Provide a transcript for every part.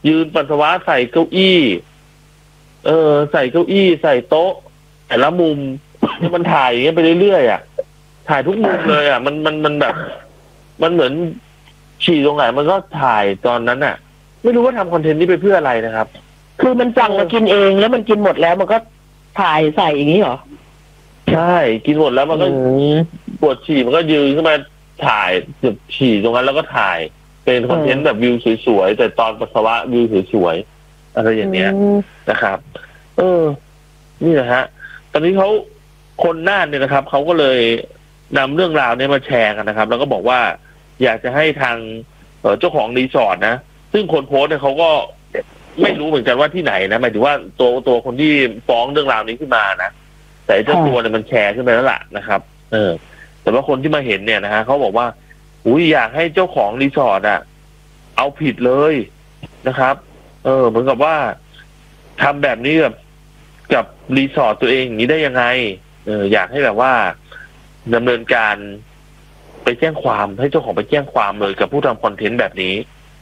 ยืนปัสสาวะใส่เก้าอี้ใส่เก้าอี้ใส่โต๊ะแต่ละมุมมันถ่ายอย่างเงี้ยไปเรื่อยๆอ่ะถ่ายทุกมุมเลยอ่ะมันแบบมันเหมือนฉี่ตรงไหนมันก็ถ่ายตอนนั้นอ่ะไม่รู้ว่าทำคอนเทนต์นี้ไปเพื่ออะไรนะครับคือมันสั่งมากินเองแล้วมันกินหมดแล้วมันก็ถ่ายใส่อย่างนี้เหรอใช่กินหมดแล้วมันก็ปวดฉี่มันก็ยืนขึ้นมาถ่ายจุดฉี่ตรงนั้นแล้วก็ถ่ายเป็นคอนเทนต์แบบวิวสวยๆแต่ตอนปัสสาวะวิวสวยๆอะไรอย่างเงี้ยนะครับนี่นะฮะตอนนี้เขาคนน่านเนี่ยนะครับเขาก็เลยนำเรื่องราวนี้มาแชร์กันนะครับแล้วก็บอกว่าอยากจะให้ทางเจ้าของรีสอร์ทนะซึ่งคนโพสต์เนี่ยเขาก็ไม่รู้เหมือนกันว่าที่ไหนนะหมายถึงว่าตัวคนที่ฟ้องเรื่องราวนี้ขึ้นมานะแต่เจ้าตัวเนี่ยมันแชร์ขึ้นไปแล้วล่ะนะครับแต่ว่าคนที่มาเห็นเนี่ยนะฮะเขาบอกว่าอยากให้เจ้าของรีสอร์ทอ่ะเอาผิดเลยนะครับเหมือนกับว่าทำแบบนี้กับรีสอร์ทตัวเองอย่างนี้ได้ยังไงอยากให้แบบว่าดำเนินการไปแจ้งความให้เจ้าของไปแจ้งความเลยกับผู้ทำคอนเทนต์แบบนี้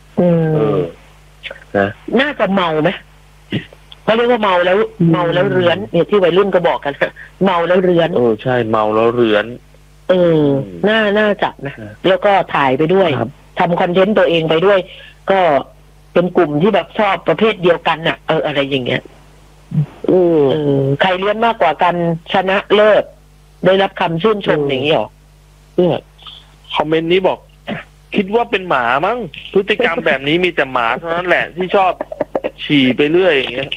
นะน่าจะเมาไหมเขาเรียกว่าเมาแล้วเรื้อนเนี่ยที่วัยรุ่นก็บอกกันเมาแล้วเรื้อนใช่เมาแล้วเรื้อนน่าจับนะแล้วก็ถ่ายไปด้วยทำคอนเทนต์ตัวเองไปด้วยก็เป็นกลุ่มที่แบบชอบประเภทเดียวกันน่ะอะไรอย่างเงี้ยใครเลี้ยงมากกว่ากันชนะเลิศได้รับคำชื่นชมอย่างนี้หรอคอมเมนต์นี้บอกคิดว่าเป็นหมามั้งพฤติกรรมแบบนี้มีแต่หมาเท่านั้นแหละที่ชอบฉี่ไปเรื่อยอย่างเงี้ย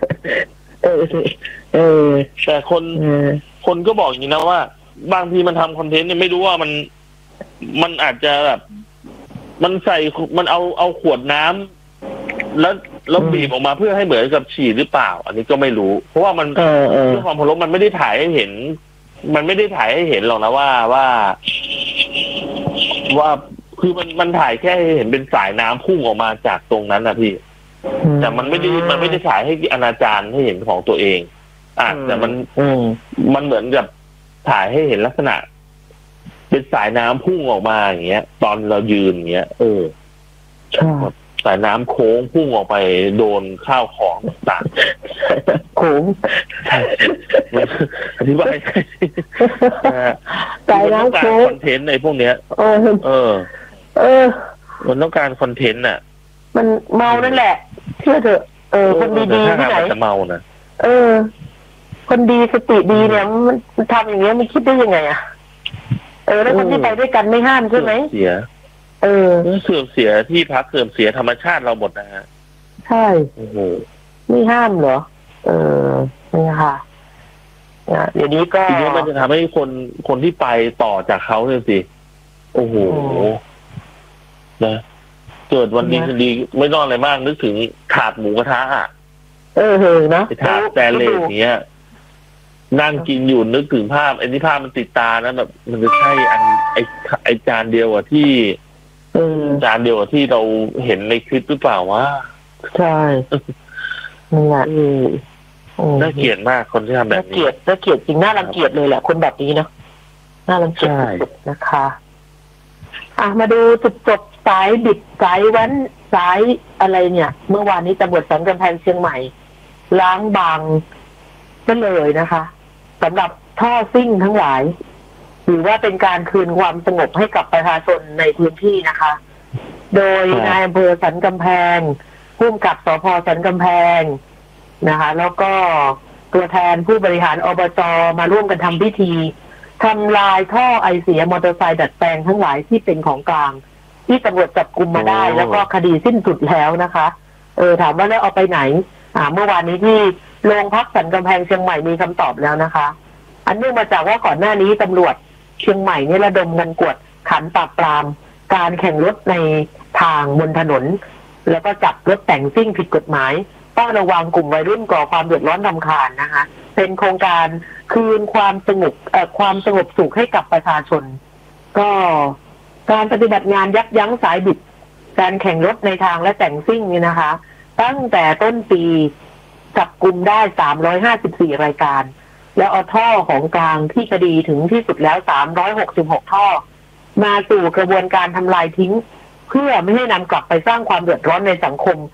แต่คนก็บอกอย่างนี้นะว่าบางทีมันทำคอนเทนต์เนี่ยไม่รู้ว่ามันอาจจะแบบมันใส่มันเอาขวดน้ำแล้วบีบออกมาเพื่อให้เหมือนกับฉี่หรือเปล่าอันนี้ก็ไม่รู้เพราะว่ามันด้วยความเคารพมันไม่ได้ถ่ายให้เห็นมันไม่ได้ถ่ายให้เห็นหรอกนะว่าคือมันถ่ายแค่ให้เห็นเป็นสายน้ำพุ่งออกมาจากตรงนั้นนะพี่แต่มันไม่ได้ถ่ายให้อนาจารให้เห็นของตัวเองแต่มันเหมือนกับถ่ายให้เห็นลักษณะเป็นสายน้ำพุ่งออกมาอย่างเงี้ยตอนเรายืนอย่างเงี้ยสายน้ำโค้งพุ่งออกไปโดนข้าวของต่างโค้งอธิบายสายน้ำโค้งคอนเทนต์ในพวกเนี้ยมันต้องการคอนเทนต์น่ะมันเมานั่นแหละเชื่อเถอะคนดีๆที่ไหนจะเมานะคนดีสติดีเนี่ยมันทำอย่างเงี้ยมันคิดได้ยังไงอ่ะแล้วคนที่ไปด้วยกันไม่ห้ามใช่ไหมเสียเสื่อมเสียที่พักเสื่อมเสียธรรมชาติเราหมดนะฮะใช่ไม่ห้ามเหรอนี่ค่ะเดี๋ยวนี้ก็ทีนี้มันจะทำให้คนที่ไปต่อจากเขาเลยสิโอ้โหนะเกิดวันดีคืนดีไม่ต้องอะไรมากนึกถึงถาดหมูกระทะนะถาดแต่เลสเนี้ยนั่งกินอยู่นึกถึงภาพไอ้นี่ภาพมันติดตานะแบบมันจะใช่ไอจานเดียวที่จานเดียวที่เราเห็นในคลิปหรือเปล่าวะใช่นี่แหละน่าเกลียดมากคนที่ทำแบบนี้น่าเกลียดจริงน่ารังเกียจเลยแหละคนแบบนี้เนาะน่ารังเกียจนะคะมาดูจุดจบสายบิดสายวันสายอะไรเนี่ยเมื่อวานนี้ตำรวจสันกำแพงเชียงใหม่ล้างบางก็เลยนะคะสำหรับท่อซิ่งทั้งหลายหรือว่าเป็นการคืนความสงบให้กับประชาชนในพื้นที่นะคะโดยนายอำเภอสันกำแพงผู้กำกับสภ.สันกำแพงนะคะแล้วก็ตัวแทนผู้บริหารอบจ.มาร่วมกันทำพิธีทำลายท่อไอเสียมอเตอร์ไซค์ดัดแปลงทั้งหลายที่เป็นของกลางที่ตำรวจจับกุมมาได้แล้วก็คดีสิ้นสุดแล้วนะคะถามว่าแล้วเอาไปไหนเมื่อวานนี้ที่โรงพักสันกำแพงเชียงใหม่มีคำตอบแล้วนะคะอันเนื่องมาจากว่าก่อนหน้านี้ตำรวจเชียงใหม่เนี่ยระดมกันกวดขันปราบปรามการแข่งรถในทางบนถนนแล้วก็จับรถแต่งซิ่งผิดกฎหมายเฝ้าระวังกลุ่มวัยรุ่นก่อความเดือดร้อนรำคาญนะคะเป็นโครงการคืนความสงบสุขให้กับประชาชนก็การปฏิบัติงานยับยั้งสายบิดการแข่งรถในทางและแต่งซิ่งนี่นะคะตั้งแต่ต้นปีจับกุมได้354รายการแล้วเอาท่อของกลางที่คดีถึงที่สุดแล้ว366ท่อมาสู่กระบวนการทำลายทิ้งเพื่อไม่ให้นำกลับไปสร้างความเดือดร้อนในสังคม